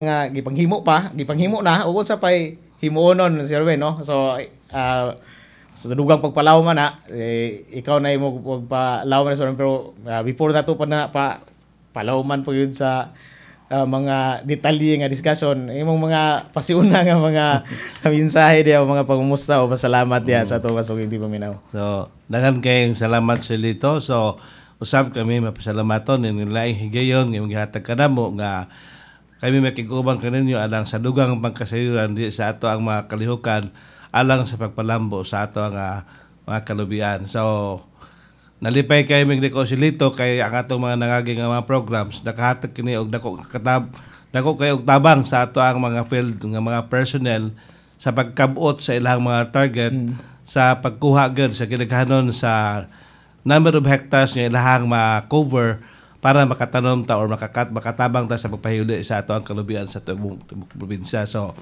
nga gipanghimo na ug sa pay himuonon si Ruben no. So sa dugang pagpalaw man na ikaw na imo pagpalaw man sa pero before nato pa na palaw man po yun sa mga detalye nga discussion imong mga pasiuna nga mga mensahe diya mga pangumusta o pasalamat diya sa atong kasuging di paminaw. So, daghan kayong salamat sa lito. So, usab kami mapasalamaton ng laing higayon ng gihatag kanamo nga kami makiguban kaninyo alang sa dugang pagkasayuran di sa ato ang mga kalihukan alang sa pagpalambo sa ato ang mga kalubian. So, nalipay kay mig dekosilito kay ang atong mga nangaging mga programs nakahatag kini og dako kay og tabang sa ato ang mga field nga mga personnel sa pagkabot sa ilang mga target sa pagkuha gud sa kinaghanon sa number of hectares nga ilahang ma-cover para makatanom ta or makatabang ta sa pagpahuli sa ato ang kalubian sa tubong probinsya. So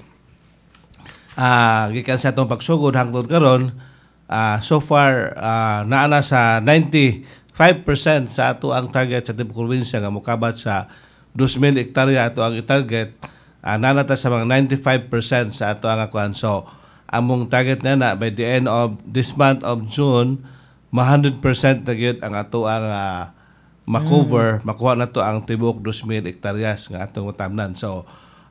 gikan sa atong pagsugod hangtod karon so far naana sa 95% sa ato ang target sa tibok probinsya nga mokabat sa 2,000 hektarya ato ang target. Nanata sa mga 95% sa ato ang akuan. So among target na by the end of this month of June 100% na gyud ang ato ang makover makuha na to ang tibok 2,000 hektaryas nga atong matamnan. So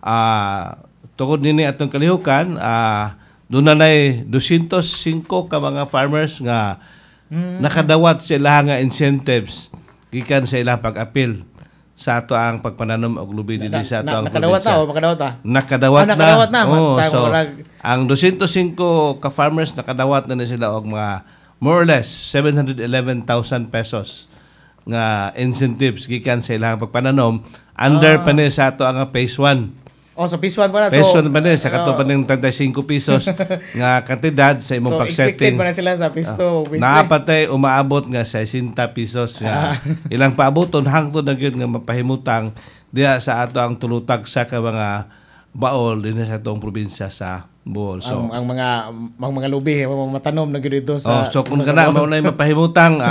tungod nini atong kalihukan doon na 205 ka mga farmers nga nakadawat sa ilang nga incentives gikan sa ilang pag-apil sa ato ang pagpananom og lubi dinhi sa ato ang probinsya. Nakadawat na. So ang 205 ka farmers nakadawat na sila og mga more or less 711,000 pesos nga incentives gikan sa ilang pagpananom under pa ni sa ato ang phase 1. Sa phase 1 pa na. Phase 1 pa ni sa kato pa ning 35 pesos nga kantidad sa imong pag-setting. So expected pa na sila sa phase 2. Napatay umaabot nga 60 pesos nga ilang paaboton hangtod na gyud nga mapahimutang diha sa ato ang tulutag sa ka mga baol dinhi sa atong probinsya sa Bohol. So ang mga lubi mga matanom na gyud dito sa so kung kana mao nay mapahimutang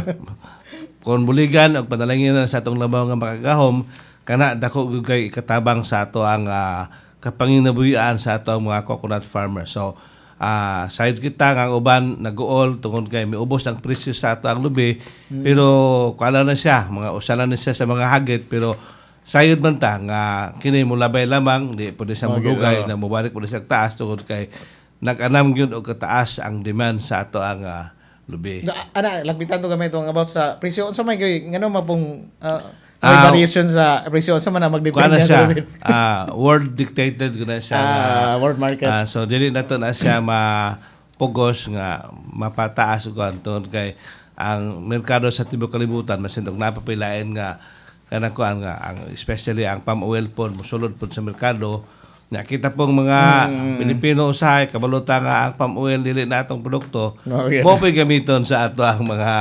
kon buligan og panalangin sa atong labaw nga makagahom kana dako gyud kay ikatabang sa ato ang kapanginabuhian sa ato ang mga coconut farmers. So side kita nga uban nag-uol tungod kay miubos ang presyo sa ato ang lubi pero kuala na siya mga usalan na siya sa mga hagit pero sayod man ta nga kini mo labay lamang di pwede sa mulugay na mubalik pwede sa taas tungod kay nag-anam gyud og kataas ang demand sa ato ang lubi. Lagbitan to gamay itong about sa presyo unsa may ngano mapong may variation sa presyo sa man magdepende sa world dictated guna siya world market. So dili nato na siya mapugos nga mapataas ug anton kay ang merkado sa tibuok kalibutan masindog napapilain nga kanang nga ang especially ang palm oil pod mosulod pod sa merkado. Nakita pong mga Pilipino usahay kabalota nga ang palm oil dili na atong produkto mo pay gamiton sa ato ang mga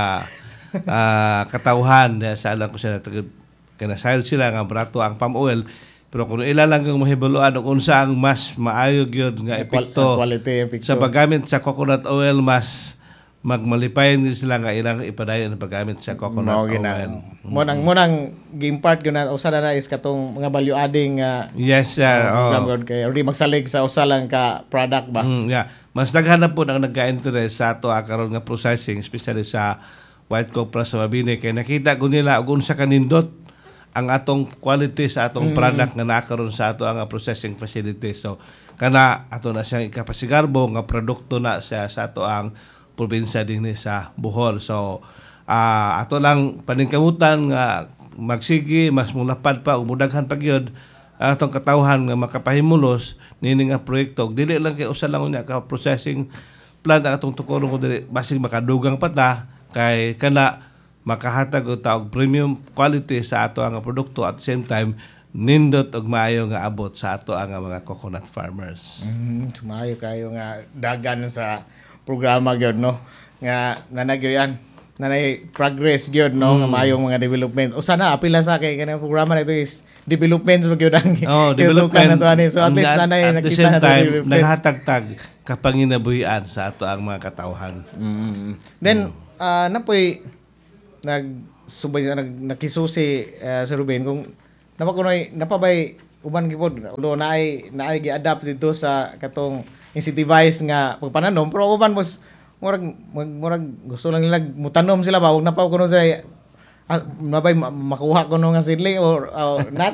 katawhan sa alang ko sila kanasayod sila nga barato ang palm oil pero kung ila lang kung mahibuluan og unsa ang mas maayo gyud nga epekto sa paggamit sa coconut oil mas magmalipayon din sila nga ilang ipadayon ang paggamit sa coconut oil. Munang game part gyud na usa na is katong mga value adding yes sir. Kay ori magsalig sa usa lang ka product ba. Mas daghan na po ang nagka-interest sa ato karon nga processing especially sa white copra sa Mabini kay nakita ko nila og unsa kanindot ang atong quality sa atong product nga nakaroon sa ato ang processing facility. So kana ato na siyang ikapasigarbo nga produkto na siya sa ato ang probinsya dinhi sa Bohol. So ato lang paningkamutan nga magsigi mas mulapad pa ug mudaghan pa gyud atong katawhan nga makapahimulos nini nga proyekto. Dili lang kay usa lang unya ka processing plant ang atong tukuron kun dili basig makadugang pata kay kana makahatag og taog premium quality sa ato ang produkto at the same time nindot og maayo nga abot sa ato ang mga coconut farmers. Maayo kayo nga dagan sa programa gyud no nga nanagyoyan nanay progress gyud no nga mayong mga development usa na apila sa kay kanang programa na ito is development sa gyud ang development na to so at least nanay nakita na to naghatagtag kapanginabuhian sa ato ang mga katawhan. Then napoy nakisusi sa Ruben kung napabay uban gipod ulo naay gi-adapt dito sa katong incentivize nga pagpananom pero uban mos murag gusto lang nila mutanom sila ba wag na pa kuno sa mabay makuha kuno nga seedling or not.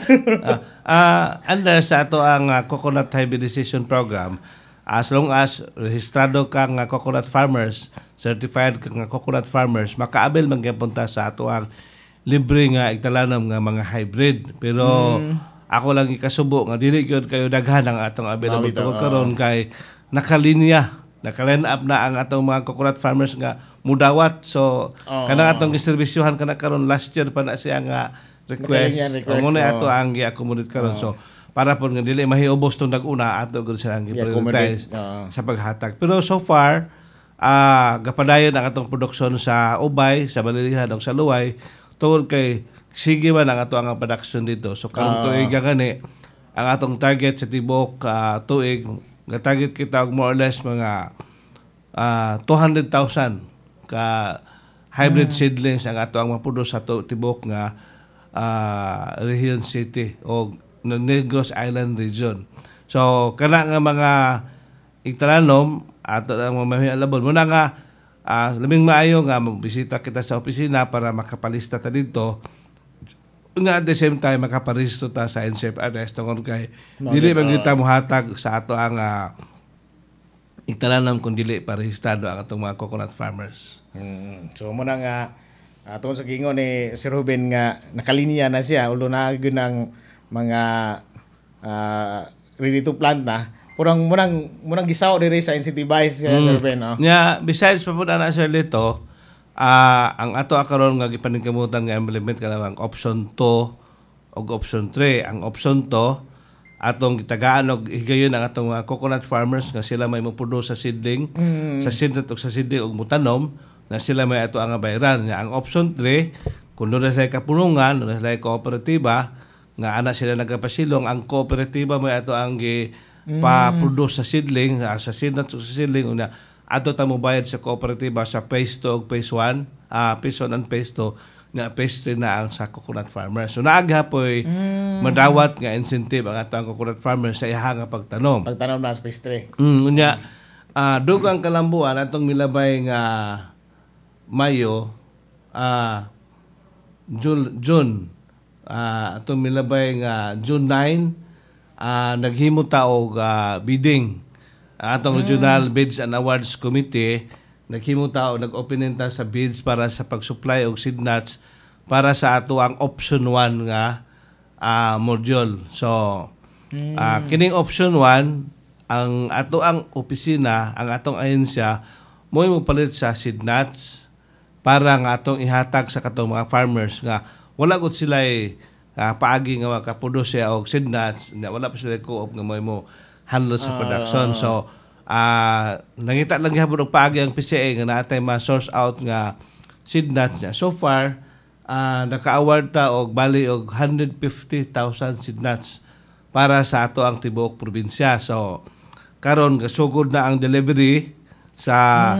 Under sa ato ang coconut hybridization program, as long as rehistrado ka nga coconut farmers, certified ka nga coconut farmers, makaabel man gyapon ta sa ato ang libre nga igtalanom nga mga hybrid. Pero ako lang ikasubo nga dili gyud kayo daghan ang atong available tungod karon kay naka-line up na ang atong mga coconut farmers nga mudawat. So kanang atong distribusyuhan kana karon last year pa na siya nga request. Mo na ato ang gi-accommodate karon. So para po nga dili mahiubos tong dag-una ato gud sila ang i-prioritize sa paghatag. Pero so far gapadayon ang atong produksyon sa ubay, sa balilihan ug sa luway tungod kay sige man ang ato ang production dito. So karon tuig gani ang atong target sa tibok tuig nga target kita og more or less mga 200,000 ka hybrid seedlings ang ato ang maproduce sa tibok nga Region City o Negros Island region. So kana nga mga igtalanom ato ang mamahialabon muna nga labing maayo nga magbisita kita sa opisina para makapalista ta dito. Nga at the same time makaparegister ta sa NCFRS tungod kay dili man kita mohatag sa ato ang igtalanom kung dili parehistado ang atong mga coconut farmers. So muna nga tungod sa gingon ni si Ruben nga nakalinya na siya ulo na gyud ang mga ready to plant na. Munang gisaw diri sa incentivize Sir Ruben, no? Besides pa pud ana Sir Lito, ang ato karon nga gipaningkamutan nga implement kanang option 2 ug option 3. Ang option 2 atong gitagaan og higayon ang atong coconut farmers nga sila may moproduce sa seedling, sa seedling ug sa seedling ug mutanom na sila may ato ang bayaran. Ang option 3 kung doon sila kapunungan, doon sila kooperatiba nga ana sila nagapasilong, ang kooperatiba may ato ang pa-produce sa seedling, sa seedling ug sa seedling una ato ta mo bayad sa kooperatiba sa phase 2 ug phase 1, phase 1 and phase 2 nga phase 3 na ang sa coconut farmers. So naaghapoy madawat nga incentive ang ato ang coconut farmers sa iha nga pagtanom. Pagtanom na sa phase 3. Unya dugang kalambuan atong milabay nga Mayo, June atong milabay nga June 9 naghimo ta og bidding atong Regional Bids and Awards Committee. Naghimo ta og nag-open ta sa bids para sa pag-supply og seed nuts para sa ato ang option 1 nga module. So kining option 1 ang ato ang opisina, ang atong ahensya mo'y mopalit sa seed nuts para nga atong ihatag sa katong mga farmers nga wala gud sila paagi nga makaproduce og seed nuts, wala pa sila co-op nga mo handle sa production. So nangita lang gyapon og paagi ang PCA nga naatay ma-source out nga seed nuts niya. So far naka-award ta og bali og 150,000 seed nuts para sa ato ang tibuok probinsya. So karon gasugod na ang delivery sa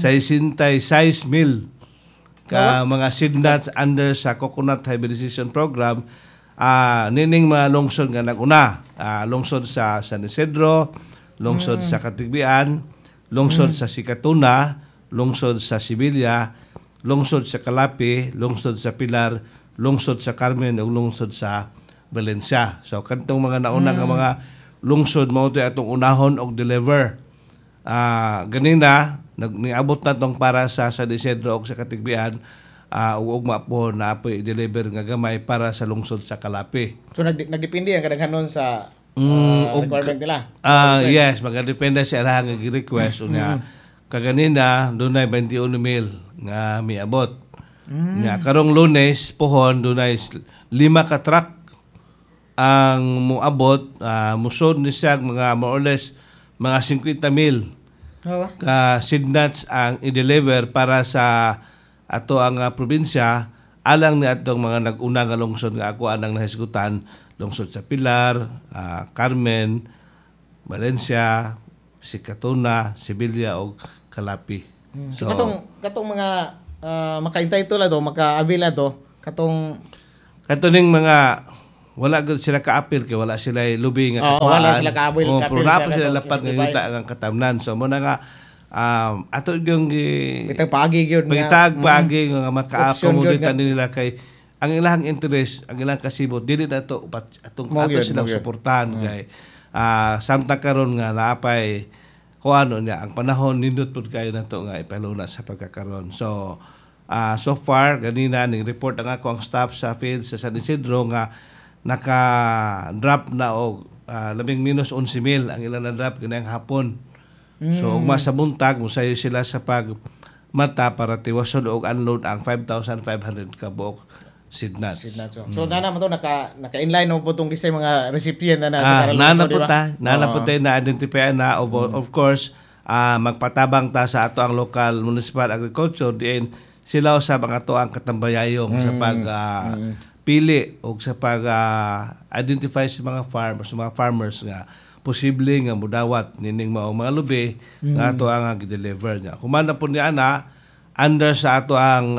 66 mil ka mga seed nuts under sa coconut hybridization program. Nining mga lungsod nga naguna, lungsod sa San Isidro, lungsod sa Katigbian, lungsod sa Sikatuna, lungsod sa Sibilya, lungsod sa Calapi, lungsod sa Pilar, lungsod sa Carmen ug lungsod sa Valencia. So kantong mga nauna nga mga lungsod mao to atong unahon og deliver. Ganina niabot na tong para sa San Isidro o sa Katigbian ug mapo na apoy i-deliver nga gamay para sa lungsod sa Calapi. So nagdepende ang kadaghanon sa requirement nila. Yes, magadepende sa ilang request unya. Kaganina dunay 21 mil nga miabot. Nya karong Lunes pohon dunay 5 ka truck ang moabot, musod ni siya mga more or less mga 50 mil ka seed nuts ang i-deliver para sa ato ang probinsya alang ni atong mga nag-una nga lungsod nga ako anang nahisgutan, lungsod sa Pilar, Carmen, Valencia, Sikatuna, Sibilya o Calapi. So katong mga maka-entitle to, maka-avail to, katuning mga wala gud sila ka-appeal kay wala sila lubi nga Oo, wala sila ka-appeal pero napa sa sila katong lapat nga incentivize. yuta ang katamnan. So mo na nga ato yung Itag paagi gyud pagitag paagi nga option gyud maka-accommodate nila kay ang ilang interest, ang ilang kasibot dili na to atong Mo ato gyud, silang mo gyud. suportahan kay samtang karon nga naapay kuano niya ang panahon nindot pud kayo nato nga ipaluna sa pagkakaron. So so far ganina ning report ang ako ang staff sa field sa San Isidro nga naka-drop na og labing minus 11,000 ang ilang na-drop kinayang hapon. So ug sa buntag musayo sila sa pag mata para tiwason og unload ang 5,500 ka buok sidnat. So nana mo to naka-inline mo po tong kisay mga recipient na sa Carol. Nanaputay na identify na of course magpatabang ta sa ato ang local municipal agriculture diin sila sa mga to ang katambayayong sa pag pili o sa pag identify sa mga farmers nga posible nga mudawat nining mga lubi nga ato ang gi-deliver niya. Kumana po niya na under sa ato ang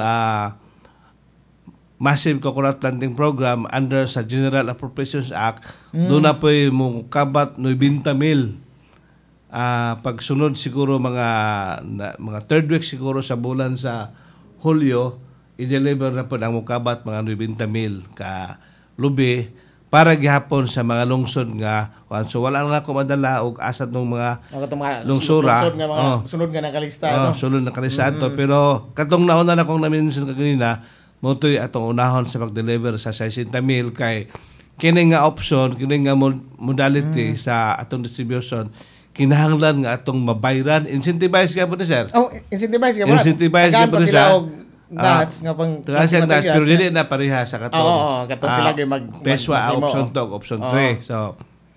Massive Coconut Planting Program under sa General Appropriations Act, doon na po yung kabat 90,000. Pagsunod siguro mga third week siguro sa bulan sa Hulyo, i-deliver na po ang mukabat mga 90,000 ka lubi para gihapon sa mga lungsod nga so wala na ako madala og asad ng mga lungsura sunod nga nakalista sunod na kalista pero katong nauna na kong na-mention kanina motoy atong unahon sa pag-deliver sa 60,000 kay kini nga option kini nga modality sa atong distribution kinahanglan nga atong mabayran incentivize ka po ni sir incentivize ka po ni sir nuts nga pang nuts pero dili na pareha sa katong katong sila gyud peswa option 2 option 3 so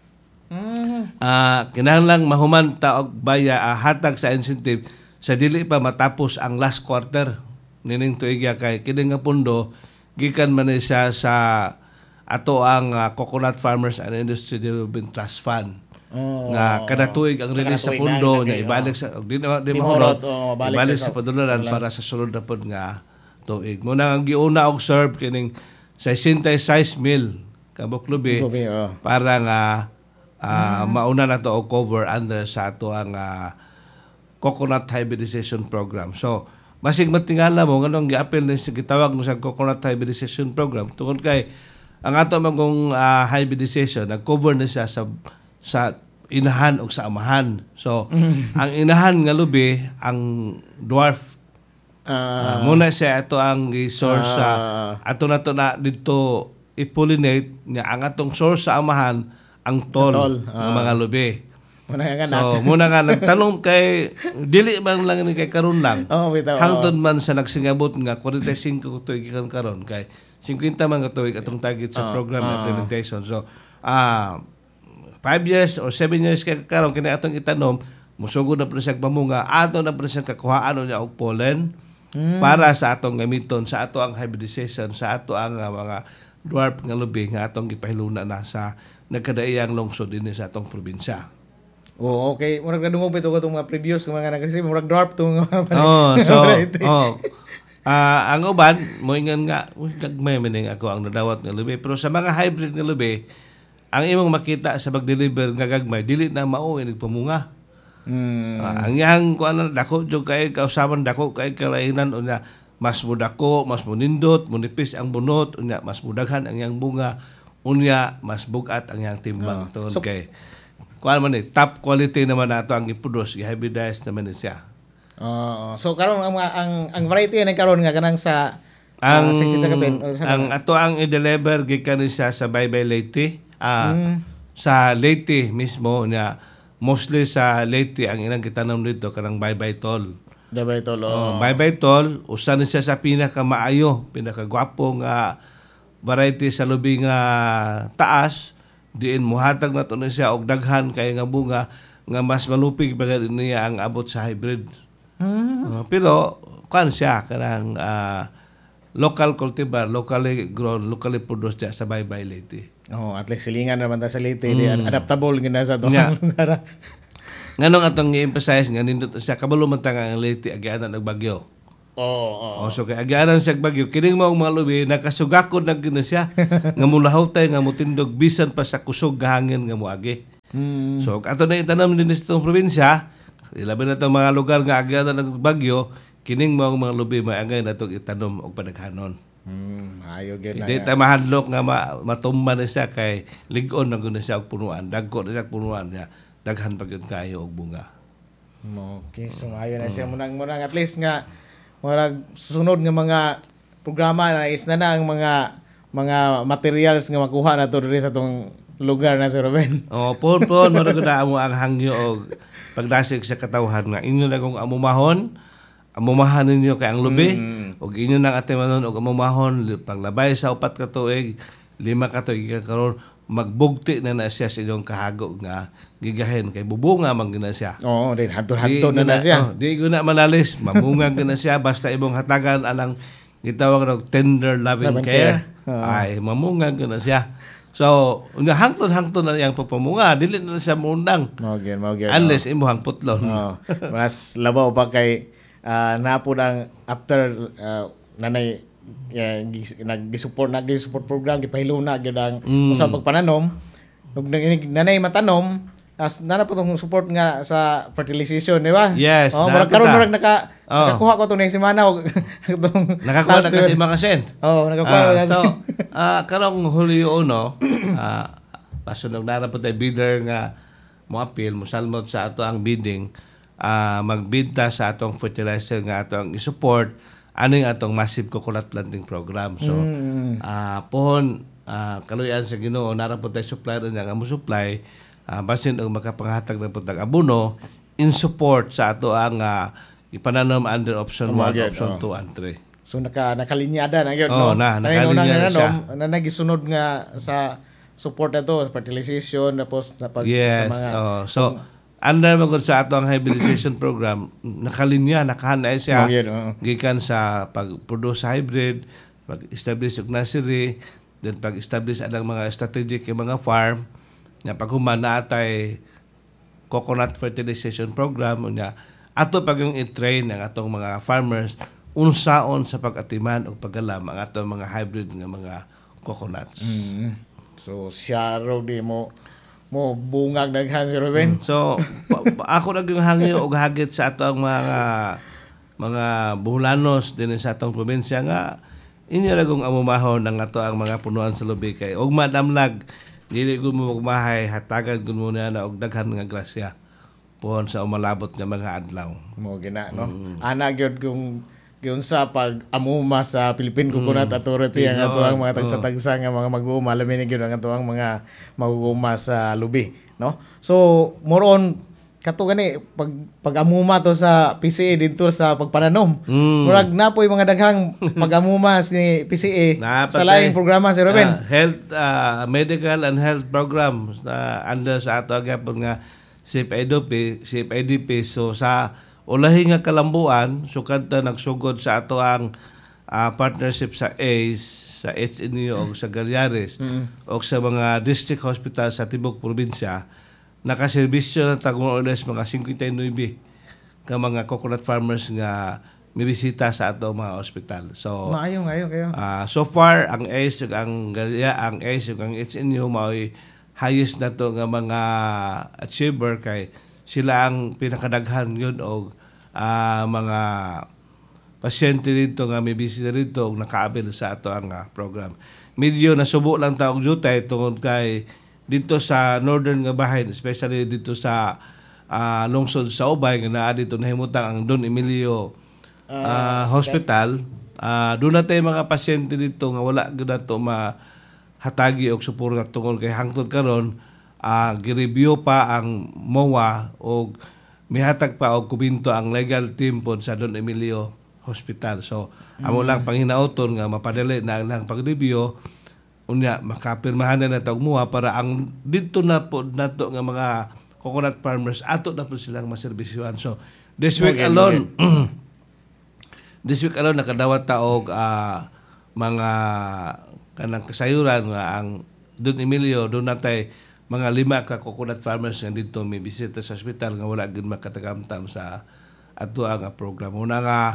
kinahanglan mahuman ta og baya hatag sa incentive sa dili pa matapos ang last quarter nining tuigya kay kini nga pundo gikan man siya sa ato ang Coconut Farmers and Industry Development Trust Fund nga kada tuig ang release sa pundo nya ibalik sa di mahurot ibalik sa padularan para sa sulod na pod nga tuig mo na ang giuna og serve kining 66,000 kabok lubi para nga mauna na to og cover under sa ato ang coconut hybridization program. So basig matingala mo nganong gi-appeal ni sa gitawag mo sa coconut hybridization program tungod kay ang ato magong hybridization nag-cover na siya sa inahan o sa amahan. So ang inahan nga lubi ang dwarf muna siya ato ang source sa ato na to na dito i-pollinate niya ang atong source sa amahan ang tol ng mga lubi. Muna nga nagtanong kay dili man lang ni kay karon lang. Hangtod man sa nagsingabot nga 45 tuig karon kay 50 man ka tuig atong target sa program implementation. So 5 years or 7 years kay karon kini atong itanom musugod na po siya pamunga ato na po siya kakuhaan niya og pollen para sa atong gamiton sa ato ang hybridization sa ato ang mga dwarf nga lubi nga atong gipahiluna na sa nagkadaiyang lungsod dinhi sa atong probinsya. Okay. Murag nadungog ito ko itong mga previous mga nag-receive. Murag dwarf itong ang uban, mo ingan nga, gagmay maning ako ang nadawat nga lubi. Pero sa mga hybrid nga lubi, ang imong makita sa pag-deliver nga gagmay, dili na mao nagpamunga. Ang yang kuan dako jud kay kausaban dako kay kalainan unya mas mudako, mas munindot, munipis ang bunot, unya mas mudaghan ang yang bunga, unya mas bugat ang yang timbang tuon kay kuan man top quality naman nato ang i-produce i-hybridize naman siya. So karon ang variety na karon nga kanang sa ang ato ang i-deliver gikan siya sa Baybay Leyte. Sa Leyte mismo niya mostly sa Leyte ang ilang gitanom dito kanang Baybay Tol. Baybay Tol usa ni siya sa pinakamaayo, pinakagwapo nga variety sa lubi nga taas. Diin muhatag na to na siya og daghan kay nga bunga nga mas malupig bagay niya ang abot sa hybrid. Pero kan siya kanang local cultivar, locally grown, locally produced sa Baybay Leyte. At least silingan naman ta sa Leyte, adaptable gina sa to. Nganong atong i-emphasize nga nindot siya kabalo man ta nga Leyte agianan og bagyo. Oo. O so kay agianan siya bagyo kining mao mga lubi nakasugakod na gina siya nga mulahutay nga mutindog bisan pa sa kusog nga hangin nga moagi. So ato na itanam din sa itong probinsya, ilabi na itong mga lugar nga agianan ng bagyo, kining mga lubi maangay na itong itanom og padaghanon. Ayo gyud Hindi tayo mahadlok nga matumba na siya kay ligon na guna siya og punuan, dagko na siya og punuan niya, daghan pa gyud kayo og bunga. Okay, so ayo na siya munang at least nga murag sunod nga mga programa na is na ang mga materials nga makuha na to diri sa tong lugar na si Ruben. Pon mura ko na amo ang hangyo og pagdasig sa katawhan nga inyo na kung amumahan ninyo kay ang lubi og inyo nang atimanon og amumahon paglabay sa 4 ka tuig 5 ka tuig karon magbugti na siya sa inyong kahago nga gigahin kay bubunga man gina siya. Oo, din hantod na siya. Di ko na manalis, mabunga gina siya basta imong hatagan anang gitawag og tender loving care. Ay mamunga gina siya. So, hangton na yang papamunga, dili na siya muundang. Maugyod. Unless imong putlon. Mas labaw pa kay napo nang after nanay nag-support program gipahilo na gyud ang usab pagpananom ug nanay matanom as nana po tong support nga sa fertilization di ba? Yes. Murag karon nakakuha ko to ning semana og tong nakakuha na kasi mga sen. Nakakuha so karong Hulyo 1 pasunog na po tay bidder nga mo appeal mo salmot sa ato ang bidding magbenta sa atong fertilizer nga atong i-support aning atong massive coconut planting program. So, pohon, kaluyan sa Ginoo, narapod tayo supply rin nga mo supply, basin ang makapanghatag na po abono in support sa ato ang ipananom under option 1, option 2, and 3. So, nakalinyada na yun, no? Nakalinyada na siya. Na nagisunod nga sa support na to, fertilization, tapos sa mga... So, under mo sa ato ang hybridization program, nakahanay siya gikan sa pag-produce hybrid, pag-establish og nursery, then pag-establish ang mga strategic yung mga farm, nga paghuman na atay coconut fertilization program, nga ato pag yung i-train ang atong mga farmers unsaon sa pag-atiman o paggalam ang atong mga hybrid nga mga coconuts. So, siya raw di mo bungag daghan si Ruben. So ako yung hangyo og hagit sa ato ang mga buhulanos din sa atong probinsya nga inyo ra kung amumahon ng ato ang mga punuan sa lubi kay og madamlag dili gud mo magmahay hatagan gud mo na og daghan nga grasya pohon sa umalabot nga mga adlaw. Mo gina no. Ana gyud kung sa pag-amuma sa Philippine Coconut Authority ang ato ang mga tagsa-tagsa nga mga mag-uuma labi ni gyud ang ato ang mga mag-uuma sa lubi, no? So more on kato gani pag-amuma to sa PCA dito sa pagpananom. Murag napoy mga daghang pag-amuma ni PCA sa laing programa si Ruben. Health medical and health program under sa ato gyapon nga CFIDP so sa ulahi nga kalambuan, sukad na nagsugod sa ato ang partnership sa ACE, sa HNU o sa Galyares o sa mga district hospital sa Tibok Probinsya, nakaserbisyo na tagong oras mga 59 ka mga coconut farmers nga mibisita sa ato mga hospital. So, maayo kayo. So far, ang ACE ug ang ACE ug ang HNU mao'y highest na to nga mga achiever kay sila ang pinakadaghan yun o mga pasyente dito nga may bisita dito ug nakaabil sa ato ang program. Medyo nasubo lang taong jutay tungod kay dito sa northern nga bahin, especially dito sa lungsod sa Ubay nga naa dito nahimutang ang Don Emilio Hospital. Doon na tayo mga pasyente dito nga wala gud nato mahatagi og suporta tungod kay hangtod karon gi-review pa ang MOA o mihatag pa og kuminto ang legal team pod sa Don Emilio Hospital. So, amo lang panghinauton nga mapadali na lang pag-review unya makapirmahan na tawag MOA para ang dito na pod nato nga mga coconut farmers ato na po silang maserbisyuhan. So, this week alone nakadawat ta og mga kanang kasayuran nga ang Don Emilio doon natay mga 5 ka coconut farmers nga dito may bisita sa hospital nga wala gid makatagamtam sa ato ang program. Una nga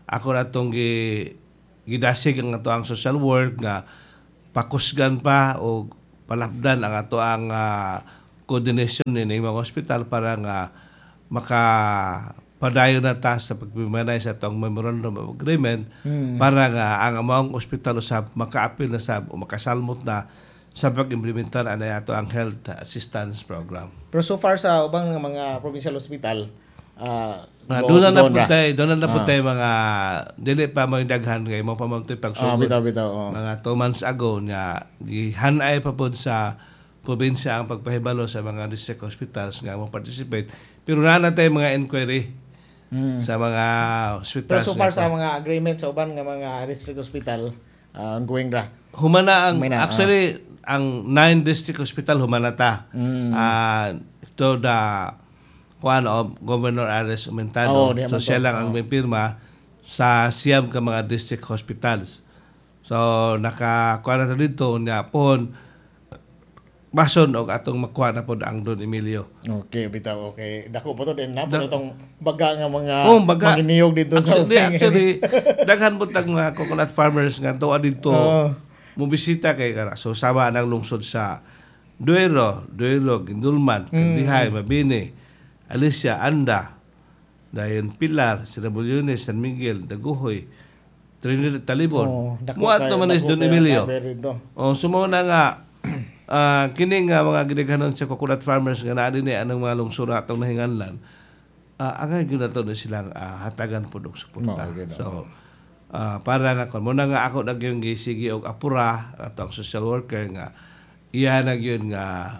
ako na itong gidasig ang ato ang social work nga pakusgan pa o palapdan ang ato ang coordination ni mga hospital para nga makapadayon na ta sa pagpimanay sa itong memorandum of agreement para nga ang among hospital usab makaapil na sa o makasalmot na sa pag-implementar anay ato ang health assistance program. Pero so far sa ubang mga provincial hospital, doon na putay mga dili pa mo daghan kay mo pa mo pagsugod. Bitaw. Mga 2 months ago nga gihanay pa pod sa probinsya ang pagpahibalo sa mga district hospitals nga mo participate. Pero na tay mga inquiry sa mga hospitals. Pero so far sa mga agreement sa uban nga mga district hospital, ongoing ra. Humana ang actually ang 9 district hospital humana ta. Ito kuan of Governor Ares Umentado. So siya lang ang may pirma sa siyam ka mga district hospitals. So nakakuha na dito niya pon bason og atong makuha na pod ang Don Emilio. Okay, bitaw. Okay. Dako po to din na po itong baga nga mga manginiyog dito sa actually daghan po tag mga coconut farmers nga tuwa dito mubisita kay kara. So sama nang lungsod sa Duero, Gindulman, Candihay, Mabini, Alicia, Anda, dayon Pilar, Sirabulones, San Miguel, Daguhoy, Trinidad, Talibon. Muat naman is Don Emilio. Sumuna nga kini nga mga gidaghanon sa coconut farmers nga naa dinhi anang mga lungsod atong nahinganlan. Angay gyud nato na silang hatagan pud og suporta. So para nga kon mo na nga ako nagyong gisigi og apura atong social worker nga iya na gyud nga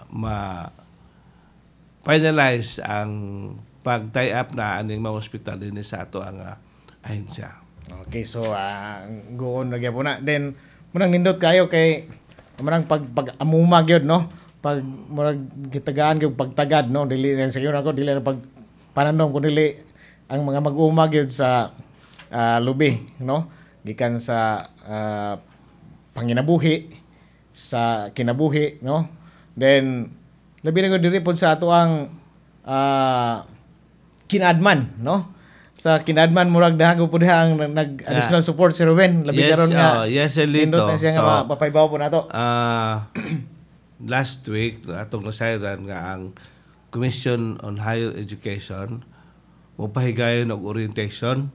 finalize ang pag-tie up na aning mga hospital din sa ato ang ahensya. Okay, so goon na gyapon na. Then munang nindot kayo kay munang pag-amuma gyud no. Pag murag gitagaan gyud pagtagad no, dili na sa ako dili na pag panandong kun dili ang mga mag-uma gyud sa lubi no, gikan sa panginabuhi sa kinabuhi no. Then labi na diri pod sa ato ang kinadman no, sa kinadman murag dahago pod ang nag-additional support si Ruben labi karon nga yes elito na siya nga mapapaybaw po nato. Last week atong nasayran nga ang Commission on Higher Education mo pahigayon og orientation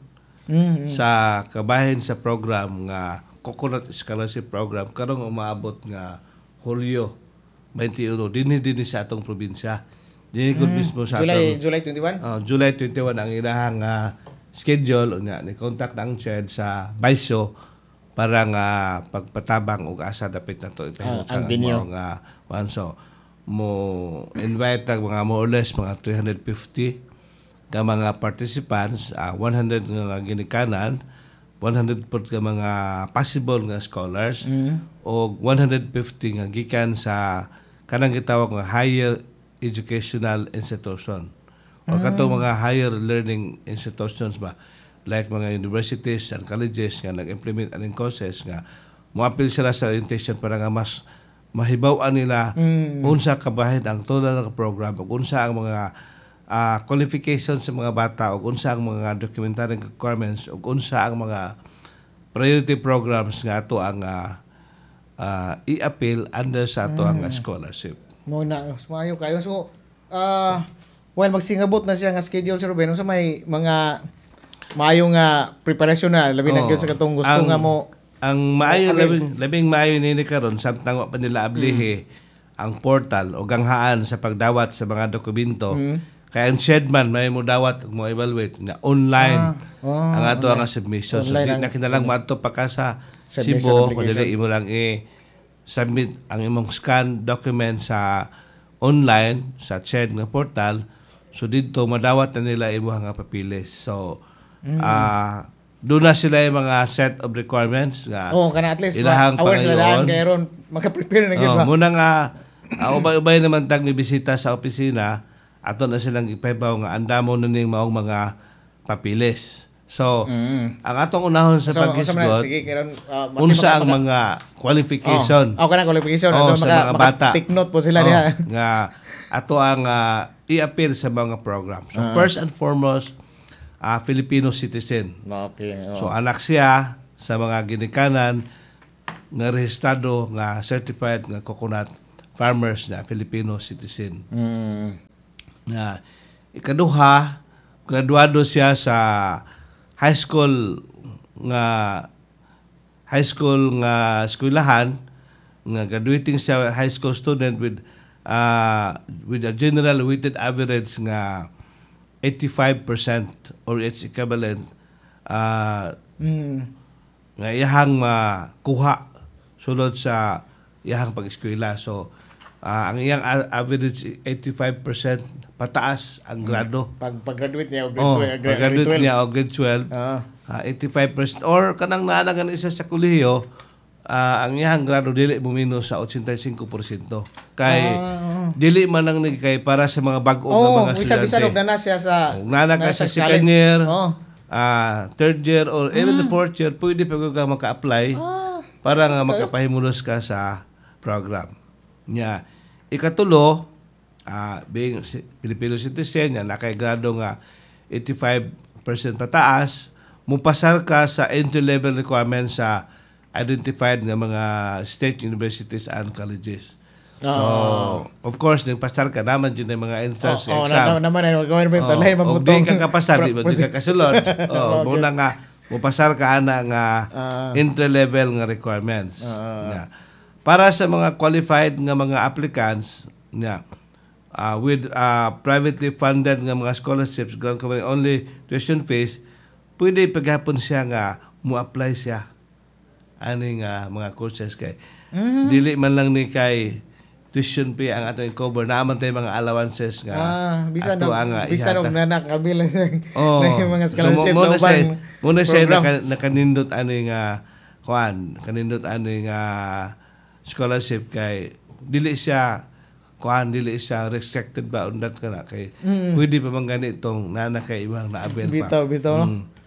sa kabahin sa program nga Coconut Scholarship Program karong umaabot nga Hulyo 21 dinhi sa atong probinsya. Dinhi gud mismo sa July 21? July 21 ang ilahang schedule unya ni contact ang chair sa Baiso para nga pagpatabang og asa dapit nato ang venue nga so mo invite ang mga more or less mga 350 ka mga participants, 100 nga ginikanan, 100 pod ka mga possible nga scholars o 150 nga gikan sa kanang gitawag nga higher educational institution o katong mga higher learning institutions ba like mga universities and colleges nga nag-implement aning courses nga moapil sila sa orientation para nga mas mahibaw-an nila unsa kabahin ang total nga program ug unsa ang mga qualifications sa mga bata ug unsa ang mga documentary requirements ug unsa ang mga priority programs nga ato ang i-appeal under sa ato ang scholarship. Mo na maayo kayo so while magsingabot na siya nga schedule si Ruben sa may mga maayo nga preparasyon na labi na gyud sa katong gusto nga mo ang maayo labing maayo nini karon samtang wa pa nila ablihi ang portal o ganghaan sa pagdawat sa mga dokumento. Kaya ang Shedman may mo dawat ug mo evaluate na online ang ato ang submission. So di na kinalang maadto pa ka sa Cebu kun dili imo lang submit ang imong scan document sa online sa Shed nga portal. So dito madawat na nila imo nga papilis. So doon na sila yung mga set of requirements nga kana at least aware sila daan kay ron maka-prepare na gyud ba. Muna nga ubay naman tag ni bisita sa opisina ato na silang ipahibaw nga andamo na ning maong mga papilis. So ang atong unahon sa paghisgot unsa ang mga qualification kana qualification sa mga bata take note po sila diha nga ato ang i-appeal sa mga program. So first and foremost Filipino citizen. Okay. So anak siya sa mga ginikanan nga rehistrado nga certified nga coconut farmers na Filipino citizen. Na ikaduha, graduado siya sa high school nga eskwelahan nga graduating siya high school student with a general weighted average nga 85% or its equivalent nga iyahang makuha sulod sa iyahang pag-eskwela. So ang iyang average 85% pataas ang grado. Pag-graduate niya o pag-graduate niya o grade 12, 85% or kanang naanagan isa sa kolehiyo, ang iyang grado dili bumino sa 85%. Kay dili man lang ni kay para sa mga bag-o nga mga estudyante. Bisan na siya sa nana sa second year, third year or even the fourth year, pwede pa ka maka-apply para nga makapahimulos ka sa program. Nya ikatulo, being Filipino citizen nga nakagrado nga 85% pataas, mupasar ka sa entry level requirements sa identified nga mga state universities and colleges. So, of course, nagpasar ka naman dyan ng mga entrance exam. Naman ay government lain O di ka kapasar, di ka kasulod. Muna nga, mupasar ka na nga entry level nga requirements. Para sa mga qualified nga mga applicants with privately funded nga mga scholarships covering only tuition fees, pwede paghapon siya nga mo-apply siya ani nga mga courses kay dili man lang ni kay tuition fee ang atong cover, naaman tayo mga allowances nga bisan og nanak kabila siya mga scholarship sa ubang muna siya nakanindot ani nga kanindot ani nga scholarship kay dili siya restricted ba undat ka na kay pwede pa man ganitong nana kay ibang naabel pa bitaw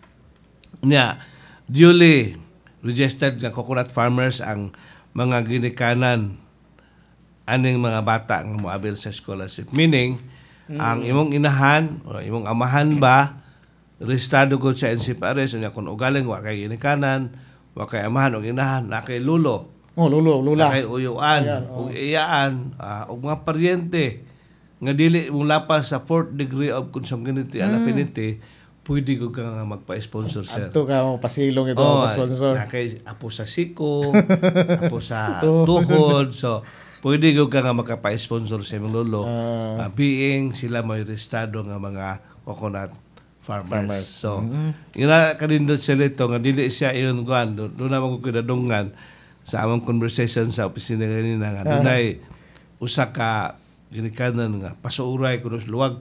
duly registered nga coconut farmers ang mga ginikanan aning mga bata nga moabel sa scholarship, meaning ang imong inahan o imong amahan ba registrado gud sa NCPRS unya kun ugaling wa kay ginikanan, wa kay amahan o inahan, na kay lula, kay uyuan ug iyaan ug mga paryente nga dili mo lapas sa 4th degree of consanguinity and affinity, pwede ko ka nga magpa-sponsor, sir. Ato ka mo pasilong ito sponsor. Na kay apo sa siko, apo sa tuhod, so pwede ko ka nga makapa-sponsor sa imong lolo, being sila may registrado nga mga coconut farmers. So yun na kanindot sila ito nga dili siya yun kuan doon naman ko kinadungan sa among conversation sa opisina kanina nga doon ay usa ka ginikanan nga pasuuray kuno sa luwag.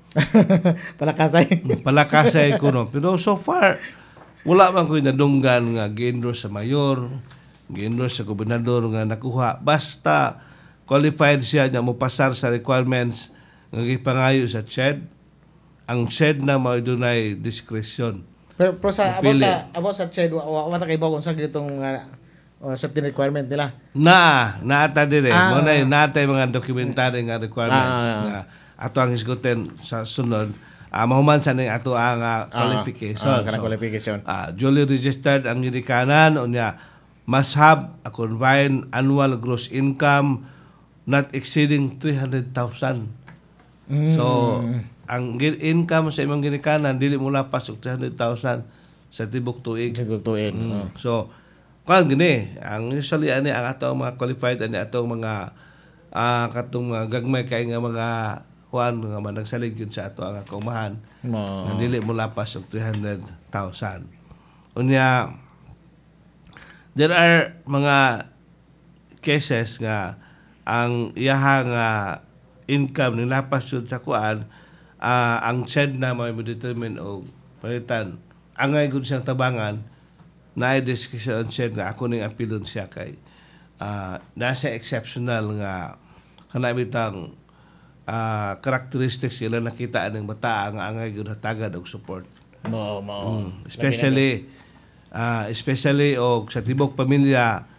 palakasay ko no, pero so far wala man ko nadunggan nga gi-endorse sa mayor, gi-endorse sa gobernador nga nakuha, basta qualified siya nga mopasar sa requirements nga gipangayo sa CHED. Ang CHED na mao dunay discretion. Pero sa about sa CHED wa ta kay bago sa gitong certain requirement nila. Naata dire mo na natay mga documentary nga requirements nga ato ang isgoten sa sunod, mahuman sa ning ato ang qualification. Qualification. Duly registered ang ginikanan unya must have a combined annual gross income not exceeding 300,000. So ang income sa imong ginikanan dili mo lapas og 300,000 sa tibok tuig. So kan gini ang usually ani ang ato mga qualified ani ato mga katong mga gagmay kay nga mga kuan nga managsalig yun sa ato ang kaumahan. Dili mo lapas og 300,000. Unya there are mga cases nga ang iyahang income ni lapas yun sa kuan, ang CHED na may determine o palitan angay gud siyang tabangan na discussion CHED nga ako ning apilon siya kay nasa exceptional nga kanabitang characteristics sila nakita ng bata nga angay gud hatagan og support. Especially og sa tibok pamilya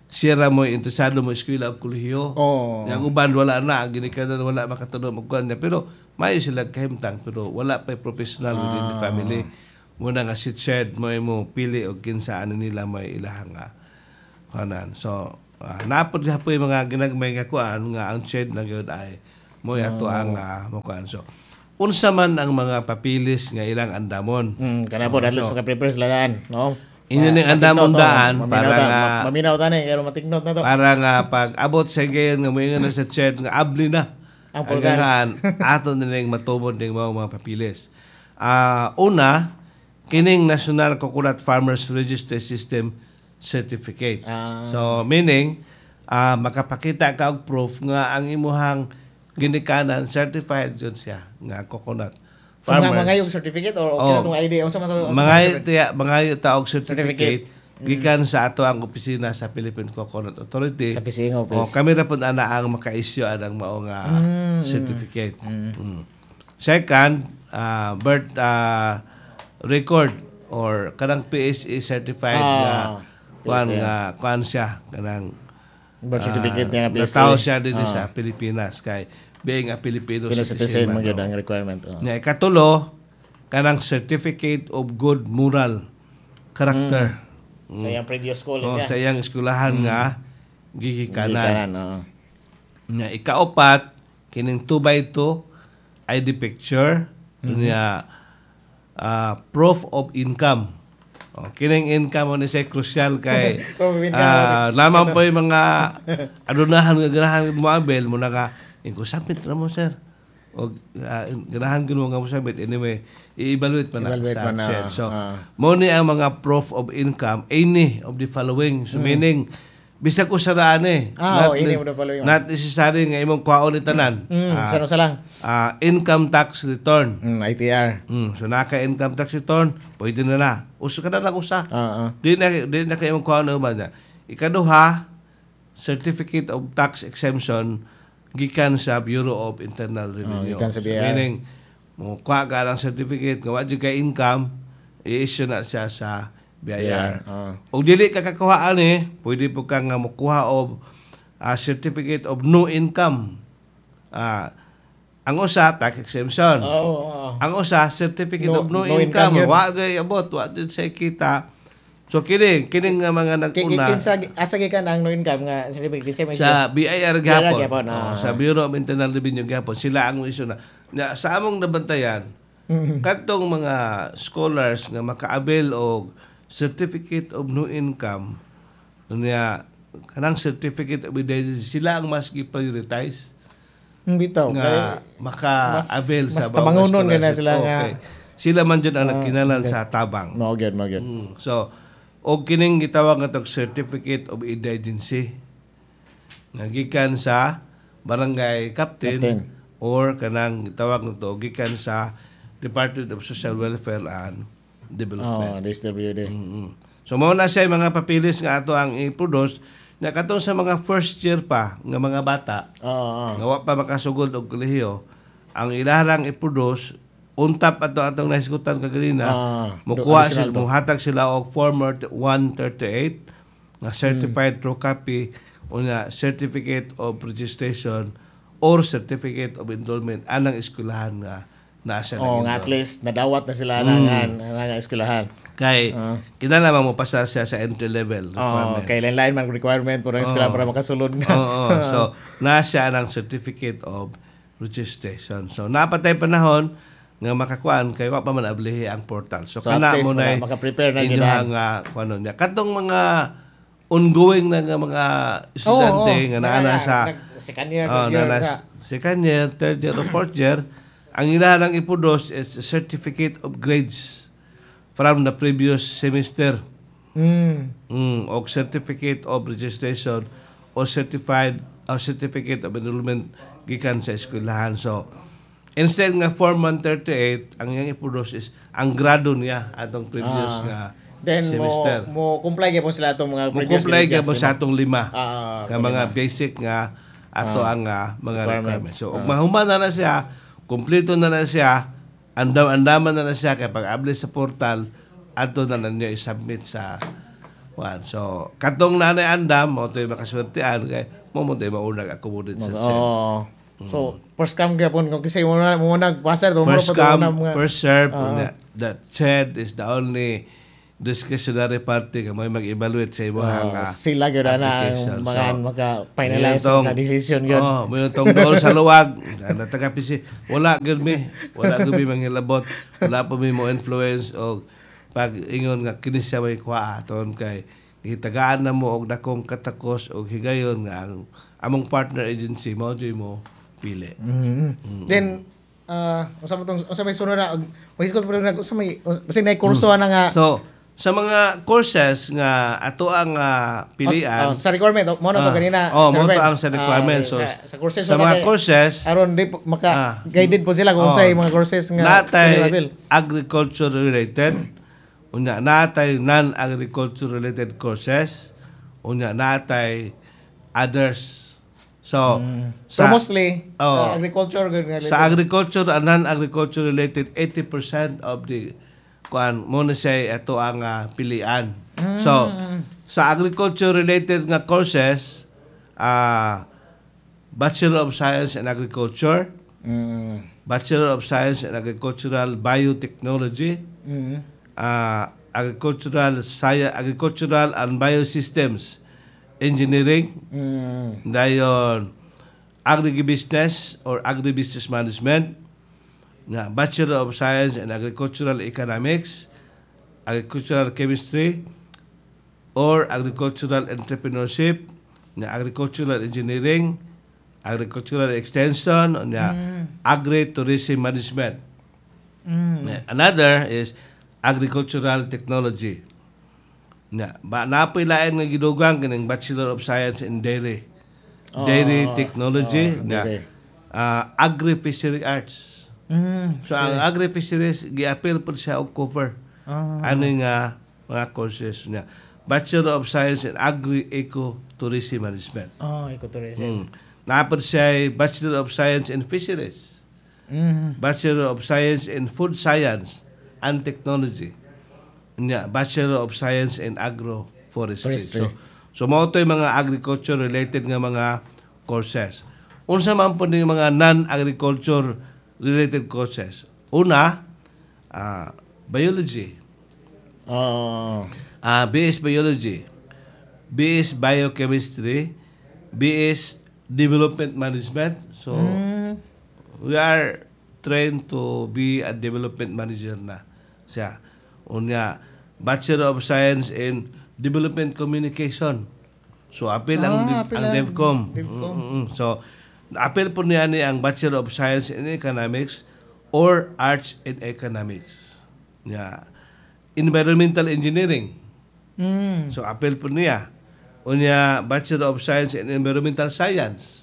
sira mo interesado mo eskwela o kolehiyo. Oh. Yang uban wala na, ginikanan wala makatulog magkuan niya. Pero may sila kahimtang pero wala pa professional within the family. Muna nga si Ched mo pili o kinsa ano nila may ilahang kanan. So napod po yung mga ginagmay nga kuan nga ang Ched na gyud ay mo ato ang makuan. So unsa man ang mga papilis nga ilang andamon. Kana po atlas maka-prepare sila daan, no? Inyo ning andamon daan para nga maminaw ta ni pero matignot na to. para nga pag abot sa gayon nga moingon na sa Ched nga abli na Ang pulgan. ato nilang matubod ning mga papilis. Una kining National Coconut Farmers Register System certificate. So meaning makapakita ka og proof nga ang imuhang ginikanan certified jud siya nga coconut farmers. Mga yung certificate or okay na tong ID unsa man to? Mga taog certificate gikan sa ato ang opisina sa Philippine Coconut Authority. Sa PCing office. Kami ra pud ana ang maka-issue anang mao nga certificate. Second, birth record or kanang PSA certified nga kuan siya kanang birth certificate nga PSA. Nataw siya din sa Pilipinas kay being a Filipino citizen mo gyud ang requirement. Nga ikatulo kanang certificate of good moral character. Sa iyang previous school sa iyang eskwelahan nga gigikanan. Nga ikaapat kining 2x2 ID picture niya proof of income. Kining income ni say crucial kay lamang po yung mga adunahan nga ganahan mo abel mo na ka ko submit na mo sir o ganahan gud mo nga mo submit anyway i-evaluate pa na sa so mo ni ang mga proof of income any of the following so meaning bisag ko sa daan not necessary nga imong kuhaon ni tanan sa lang income tax return ITR so naka income tax return pwede na uso ka na lang usa di na kay imong kuhaon na uban ikaduha certificate of tax exemption gikan sa Bureau of Internal Revenue meaning mo kuha ka ng certificate nga wa jud kay income i-issue na siya sa BIR. Og dili ka kakuhaan pwede po kang mokuha og certificate of no income. Ang usa tax exemption. Ang usa certificate of no income. Wa gyud abot, wa gyud sa kita. So kining nga mga naguna asa gikan ang no income nga certificate sa BIR gyapon. Sa Bureau of Internal Revenue gyapon sila ang issue na. Sa among nabantayan kadtong mga scholars nga makaabel og certificate of no income niya kanang certificate of identity sila ang mas gi-prioritize bitaw nga maka-avail sa mas tabangonon na sila nga sila man jud ang nagkinalan sa tabang mao gyud so og kining gitawag nga certificate of identity nga gikan sa barangay captain or kanang gitawag nito gikan sa Department of Social Welfare and Development. DSWD. So mao na siya mga papilis nga ato ang i-produce na katong sa mga first year pa nga mga bata. Nga wa pa makasugod og kolehiyo, ang ilarang i-produce untap atong nahisgutan kaganina. Mukuha sila muhatag sila og Form 138 nga certified true copy o na certificate of registration or certificate of enrollment anang eskwelahan nga nasa nga at least nadawat na sila ng eskwelahan. Kay kinahanglan mo pasa siya sa entry level requirement. Kay lain man requirement para eskwelahan para makasulod nga. So nasa ang certificate of registration. So napatay panahon nga makakuan kay wa pa man ablihi ang portal. So kana mo na maka-prepare na gid nga kuno niya. Katong mga ongoing na nga mga estudyante nga naa sa second year, third year, or fourth year, ang ilang ipudos is a certificate of grades from the previous semester. O certificate of registration or certificate of enrollment gikan sa eskwelahan. So, instead nga Form 138, ang iyang ipudos is ang grado niya atong previous nga semester. Mo comply gyud po sila atong mga previous comply gyud po sa atong 5 ka mga basic nga ato ang mga requirements. So ug mahuman na siya, kumpleto na siya, andaman na siya kay pag-abli sa portal ato na ninyo i-submit sa Kuan. So katong nanay andam mo toy makaswertean kay mo toy maunag accommodate sa sen. Oo. So, first come gyapon kung kasi mo nagpasar to First pa come, mga first serve. The CHED is the only discretionary party ka may mag-evaluate sa imo sila gyud na application. mga So, maka-finalize mayroon ka decision gyud. mo yung tong doon sa luwag. Na taga-PC. Wala gyud mi. Wala gyud mi manghilabot. Wala pa mi mo influence o pag ingon nga kini siya may kuha aton kay gitagaan na mo og dakong katakos og higayon nga ang among partner agency mo pili. Then unsa may sunod na hiskot pa nag unsa may basig na kurso na nga. So sa mga courses nga ato ang pilian sa requirement mo na to kanina. mo to ang sa requirement. So sa courses sa mga courses aron di maka guided po sila kung unsay mga courses nga natay agriculture related. Unya natay non-agriculture related courses. Unya natay others. So mostly agriculture related. Sa agriculture and non-agriculture related 80% of the kuan mo na siya ato ang pilian. So sa agriculture related nga courses Bachelor of Science in Agriculture, Bachelor of Science in Agricultural Biotechnology, Agricultural and Biosystems Engineering, dayon Agribusiness or Agribusiness Management, na Bachelor of Science in Agricultural Economics, Agricultural Chemistry, or Agricultural Entrepreneurship, na Agricultural Engineering, Agricultural Extension, na Agri-Tourism Management. Another is Agricultural Technology. Napoy lain nga gidugang kining Bachelor of Science in Dairy. Dairy Technology, Agri-Fishery Arts. So ang Agri-Fisheries gi-appeal po siya og cover. Ano nga mga courses niya. Bachelor of Science in Agri-Eco-Tourism Management. Eco-tourism. Napod siya Bachelor of Science in Fisheries. Bachelor of Science in Food Science and Technology. Bachelor of Science in Agroforestry. So mao toy mga agriculture related nga mga courses. Unsa man po ning mga non-agriculture related courses? Una, biology. BS Biology, BS Biochemistry, BS Development Management. So we are trained to be a development manager na siya. Unya, Bachelor of Science in Development Communication. So apil ang DevCom. So apil po niya ni ang Bachelor of Science in Economics or Arts in Economics. Environmental Engineering. So apil po niya. Unya, Bachelor of Science in Environmental Science.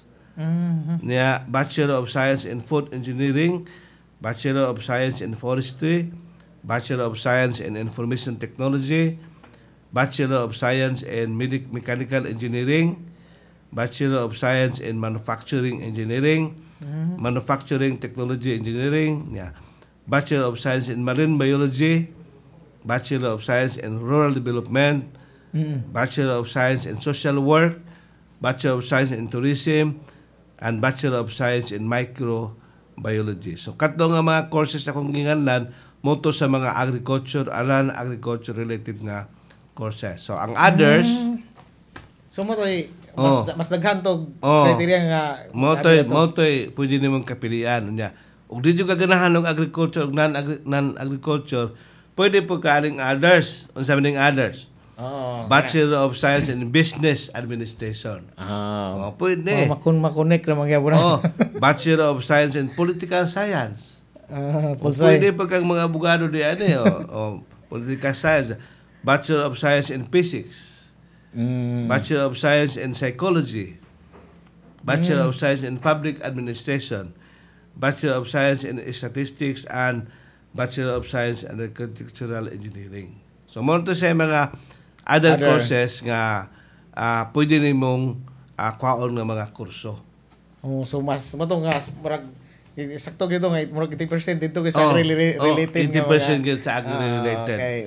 Bachelor of Science in Food Engineering, Bachelor of Science in Forestry, Bachelor of Science in Information Technology, Bachelor of Science in Mechanical Engineering, Bachelor of Science in Manufacturing Engineering, Manufacturing Technology Engineering, Bachelor of Science in Marine Biology, Bachelor of Science in Rural Development, Bachelor of Science in Social Work, Bachelor of Science in Tourism, and Bachelor of Science in Microbiology. So katlo nga mga courses akong ginganlan moto sa mga agriculture alan agriculture related nga courses. So ang others so mo toy mas daghan tog criteria nga motoy pwede nimong kapilian nya. Ug di jud ganahan og agriculture ug non-agriculture, pwede po kaaling others. Unsa man ning others? Bachelor of Science in Business Administration. Pwede. Makonek naman gyapon. Bachelor of Science in Political Science. Pwede pa kang mga abogado di Political Science. Bachelor of Science in Physics. Bachelor of Science in Psychology. Bachelor of Science in Public Administration. Bachelor of Science in Statistics and Bachelor of Science in Architectural Engineering. So mo to sa mga other courses nga pwede nimong kuhaon nga mga kurso. So mas matong nga murag sakto gyud nga murag 80% dito kay sa agri related 80% gyud sa agri related.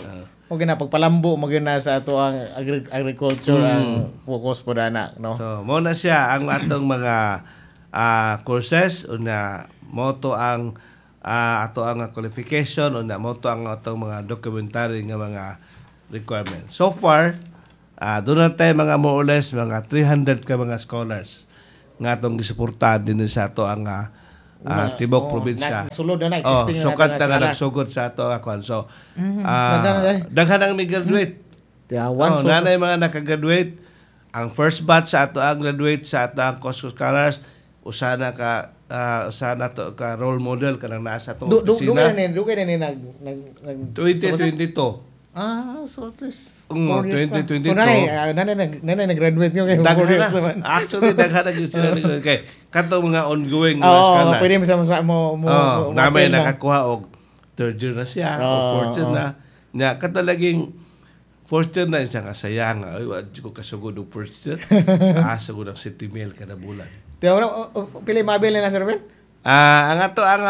mo gina pagpalambo mo gina sa ato ang agriculture ang focus po dana, no? So mo na siya ang atong mga courses una moto ang ato ang qualification una moto ang atong mga documentary nga mga requirements. So far doon na tayo mga more or less mga 300 ka mga scholars nga atong gisuportahan din sa ato ang tibok probinsya. Sulod na existing so na kanta nga nagsugod sa ato akon. So daghan ang ni-graduate. Nanay mga nakagraduate. Ang first batch sa ato ang graduate sa ato ang Costco Scholars usana to ka role model kanang naa sa atong opisina. Dugay na ni 2022. So at least 2022. Nanay nag-graduate yung kay 4 years naman. Actually, daghan na yun sila kay kanto mga ongoing mga scholars. Pwede mo namay nakakuha og third year na siya o fourth year na. Nya katalaging fourth year na siya kasayang. Ay, wad ko kasugod og first year. Sugod ang 7 mil kada bulan. Pili mabil na Sir Ben? Ang ato ang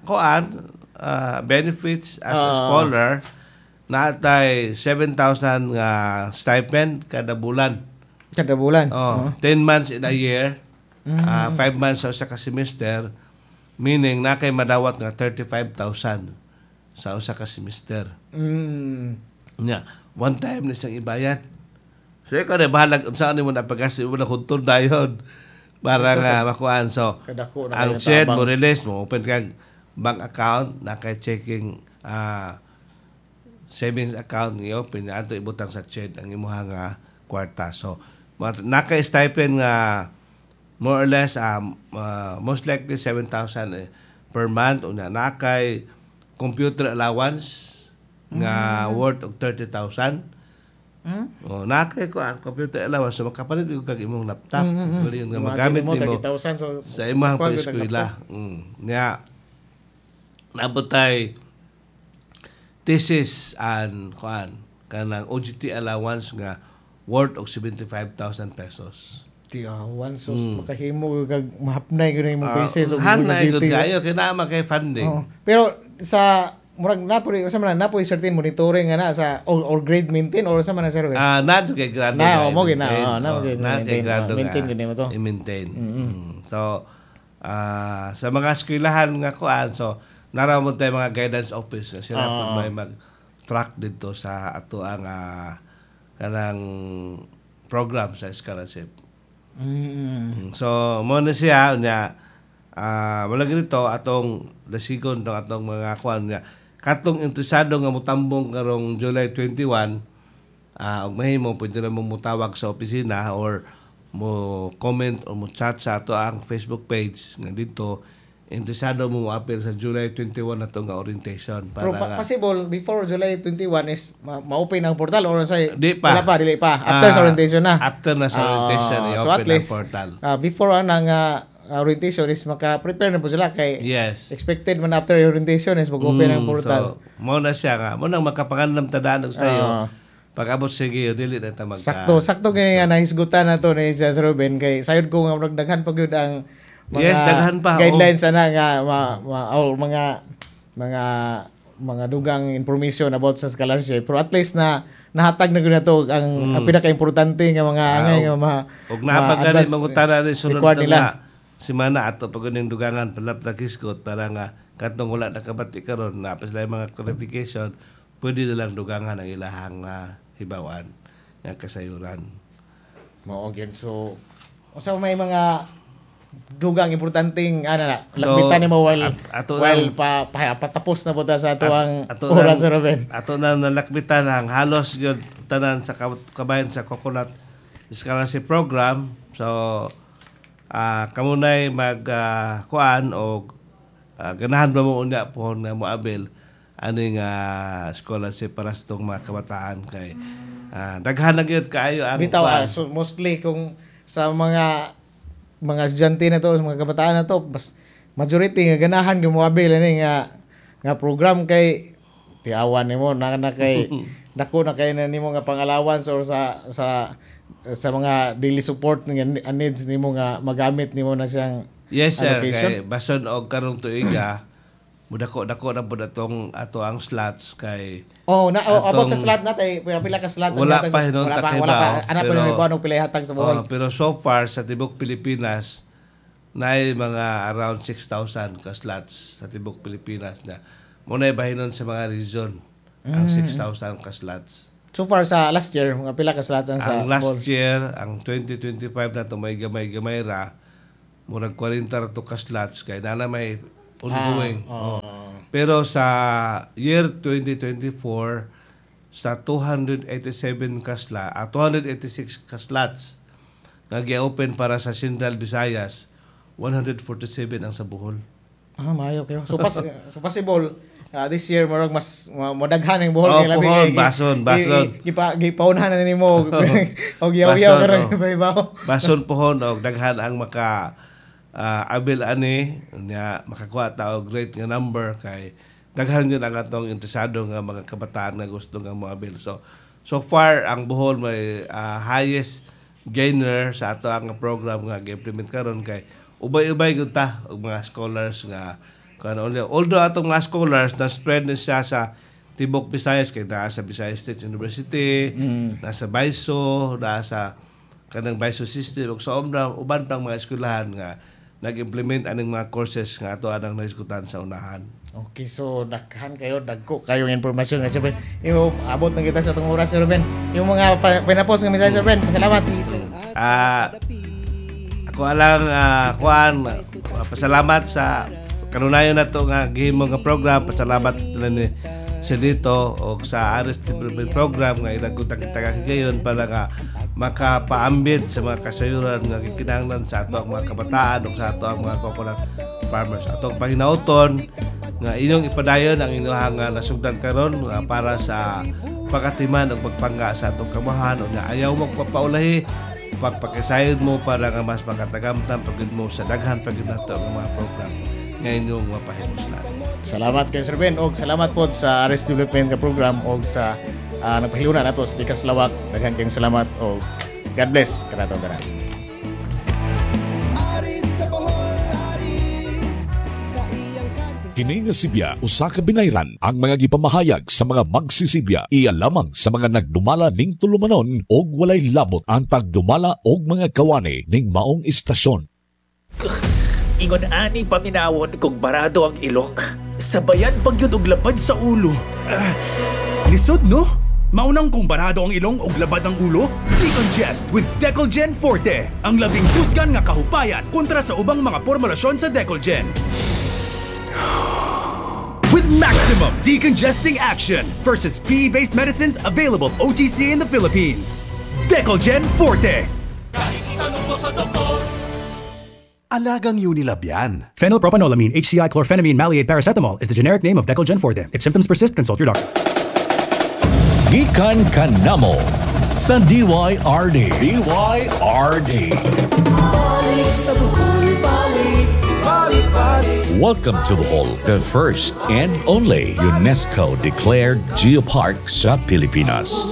benefits as a scholar natay 7,000 stipend kada bulan. Kada bulan? 10 months in a year. 5 months sa usa ka semester. Meaning, na kay madawat nga 35,000 sa usa ka semester. One time na siyang ibayad. So, ikaw na bahalag saan mo na pagkasi mo na kuntod na yun. Para nga makuhaan. So, ang shed mo release mo, open kang bank account, na kay checking savings account niyo, pinato ibutang sa shed ang imuha nga kwarta. So, naka-stipend nga more or less most likely 7,000 per month. Una nakay computer allowance nga worth of 30,000. Nakay ko computer allowance so makapalit ko kag imong laptop. Nga magamit nimo sa imong eskwela. Nya nabutay thesis and kanang OJT allowance nga worth of 75,000 pesos. Tiyawan, so makahimo kag mahapnay gyud imong thesis o hanay gyud kayo kinama kay funding. Pero sa murag napoy certain monitoring nga na sa or grade maintain or sa man sir? Na kay grado. Mo gina maintain gyud mo to. I-maintain. So sa mga eskwelahan nga kuan so naramon tayo mga guidance office sila po may mag-track dito sa ato ang kanang program sa scholarship. So mo na siya nya wala dito atong dasigon tong atong mga kuan nga katong interesado nga motambong karong July 21 og mahimo pwede na mo mutawag sa opisina or mo comment or mo chat sa ato ang Facebook page nga dito interesado mo appeal sa July 21 na itong orientation. Pero possible, before July 21 is ma-open ang portal or sa dili pa. After sa orientation na? After na sa orientation, so at least, ang portal. Before ang orientation is maka-prepare na po sila kay expected man after orientation is mag-open ang portal. So, mo na siya nga. Mo nang makapanganlam tadaan sa iyo. Pag-abot sige, dili na ta Sakto nga nahisgutan na to ni Sir Ruben kay sayod ko nga daghan pag yun ang mga guidelines ana nga mga dugang information about sa scholarship pero at least na nahatag na gyud nato ang pinaka-importante nga mga angay nga ug napagalit mangutana ni sunod na semana ato pag ning dugangan palapta kiskot para nga katong wala nakabati karon na pa sila mga clarification pwede na lang dugangan ang ilahang hibawan nga kasayuran mao gyud so usa may mga dugang importanteng lakbitan nimo while patapos na puta sa ato ang oras sa Ruben. Ato na nalakbitan ang halos gyud tanan sa kabayan sa Coconut Scholarship Program. So kamunay mag kuan og ganahan ba mo unya po na moabel aning scholarship para sa tong mga kabataan kay daghan na gyud kaayo ang bitaw so mostly kung sa mga estudyante na to, mga kabataan na to, majority nga ganahan gumabil ani nga program kay tiawan nimo na kay dako na kay nimo nga pang-allowance or sa mga daily support nga needs nimo nga magamit nimo na siyang yes sir allocation. Kay bason og karong tuiga Mudako-dako na po ato ang slots kay about sa slot natay pila ka slot wala pa hinon wala takibaw. pa ana pa yung iba pila hatag sa buhol. Pero so far sa tibok Pilipinas naay mga around 6,000 ka slots sa tibok Pilipinas na muna bahinon sa mga region ang 6,000 ka slots. So far sa last year mga pila ka slots ang sa last ball? year ang 2025 na to may gamay ra murag 40 ra to ka slots kay na may ongoing. Pero sa year 2024 sa 286 ka slots nga gi-open para sa Central Visayas, 147 ang sa Bohol. Maayo kayo. So possible this year murag mas modaghan ang Bohol kay labi. Bason. Gipaunahan na nimo og yaw-yaw karon ibaw. Bason pohon og daghan ang maka abil ani nya makakuha ta og great nga number kay daghan yun ang atong interesado nga mga kabataan nga gusto nga moabil. So far ang Bohol may highest gainer sa ato ang program nga gi-implement karon kay ubay-ubay gud ta og mga scholars nga although atong mga scholars na spread na siya sa Tibok Visayas kay naa sa Visayas State University, nasa Baiso, nasa kanang Baiso system ug sa uban pang mga eskwelahan nga nag-implement aning mga courses nga ato anang naiskutan sa unahan. Okay, so dagko kayo informasyon nga Sir Ben. Abot na kita sa itong oras Sir Ben. Yung mga pinapos nga mensahe Sir Ben. Salamat. Ako alang pasalamat sa kanunayon nato nga gihimo nga program. Pasalamat ni sa dito o sa Aris Development Program nga ilagutan kita kagayon para nga makapaambit sa mga kasayuran nga gikinahanglan sa ato ang mga kabataan o sa ato ang mga coconut farmers. Atong pahinauton nga inyong ipadayon ang inyong nasugdan karon nga para sa pagatiman o pagpangga sa atong kamahan o nga ayaw mo papaulahi pagpakisayod mo para nga mas makatagamtan pagid mo sa daghan pagid nato ang mga program nga inyong mapahimuslan. Salamat kay Sir Ben og salamat po sa Aris Development nga program og sa nagpahiluna nato sa Pikas Lawak. Daghan kayong salamat og God bless kanato tanan. Kini nga Sibya usa ka binayran ang mga gipamahayag sa mga magsisibya iya lamang sa mga nagdumala ning tulumanon og walay labot ang tagdumala og mga kawani ning maong istasyon. Ingon ani paminawon kung barado ang ilok. Sabayan pagyud og labad sa ulo. Lisod no? Maunang kung barado ang ilong og labad ang ulo? Decongest with Decolgen Forte. Ang labing tusgan nga kahupayan kontra sa ubang mga formulasyon sa Decolgen. With maximum decongesting action versus PE-based medicines available OTC in the Philippines. Decolgen Forte. Kahit itanong mo sa doktor. Alagang Unilab yan. Phenylpropanolamine, HCI, chlorphenamine, maleate, paracetamol is the generic name of Decolgen Forte. If symptoms persist, consult your doctor. Gikan kanamo sa DYRD. Welcome to Bohol, the first and only UNESCO-declared geopark sa Pilipinas.